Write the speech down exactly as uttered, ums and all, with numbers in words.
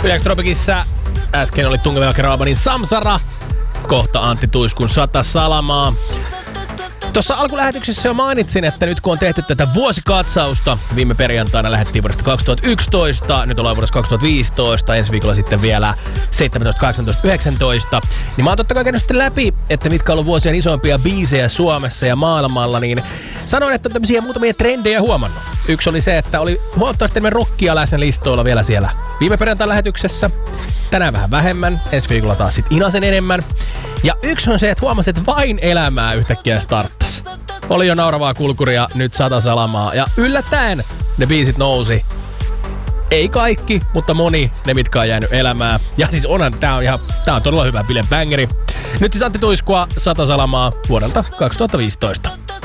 Yle X Tropicissa äsken oli Tungavela Kerabanin Samsara, kohta Antti Tuiskun Sata Salamaa. Tuossa alkulähetyksessä jo mainitsin, että nyt kun on tehty tätä vuosikatsausta, viime perjantaina lähdettiin vuodesta kaksituhattayksitoista, nyt ollaan vuodesta kaksituhattaviisitoista, ensi viikolla sitten vielä seitsemäntoista, kahdeksantoista, yhdeksäntoista. Niin mä oon totta kai käynyt sitten läpi, että mitkä on ollut vuosien isoimpia biisejä Suomessa ja maailmalla, niin sanoin, että on tämmöisiä muutamia trendejä huomannut. Yksi oli se, että oli huomattavasti enemmän rockia läsnä listoilla vielä siellä viime perjantain lähetyksessä. Tänään vähän vähemmän, ensi viikolla taas sit inasen enemmän. Ja yksi on se, että huomasin, että Vain elämää yhtäkkiä starttas. Oli jo nauravaa kulkuria, nyt Sata Salamaa. Ja yllättäen ne biisit nousi. Ei kaikki, mutta moni, ne mitkä on jäänyt elämään. Ja siis onhan, tää on ihan, tää on todella hyvä bilen bangeri. Nyt siis Antti Tuiskua, Sata Salamaa vuodelta kaksituhattaviisitoista.